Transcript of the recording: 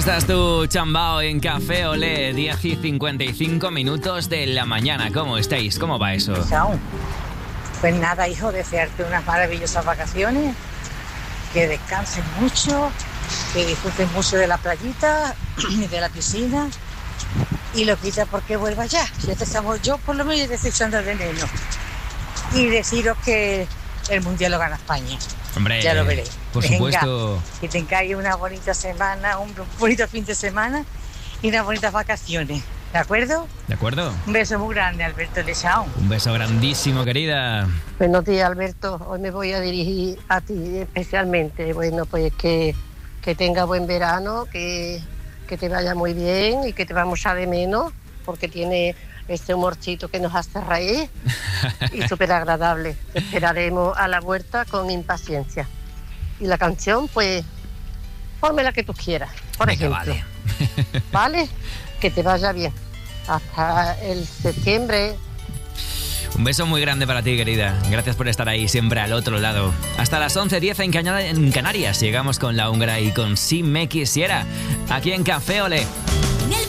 estás tú, Chambao, en Café Olé, 10 y 55 minutos de la mañana. ¿Cómo estáis? ¿Cómo va eso? Chao. Pues nada, hijo, desearte unas maravillosas vacaciones, que descansen mucho, que disfruten mucho de la playita y de la piscina, y lo quita porque vuelva ya. Ya te estamos, yo por lo menos te estoy echando de menos. Y deciros que el Mundial lo gana España. Hombre, ya lo veréis. Por supuesto. Que tengáis una bonita semana, un bonito fin de semana y unas bonitas vacaciones. ¿De acuerdo? ¿De acuerdo? Un beso muy grande, Alberto Lechao. Un beso grandísimo, querida. Buenos días, Alberto. Hoy me voy a dirigir a ti especialmente. Bueno, pues que tenga buen verano, que te vaya muy bien y que te vamos a de menos, porque tiene este humorcito que nos hace reír y súper agradable. Te esperaremos a la vuelta con impaciencia. Y la canción, pues, ponme la que tú quieras, por Venga, ejemplo. Vale. ¿Vale? Que te vaya bien. Hasta el septiembre. Un beso muy grande para ti, querida. Gracias por estar ahí siempre al otro lado. Hasta las 11:10 en Canarias llegamos con La Húngara y con Si Me Quisiera, aquí en Café Olé.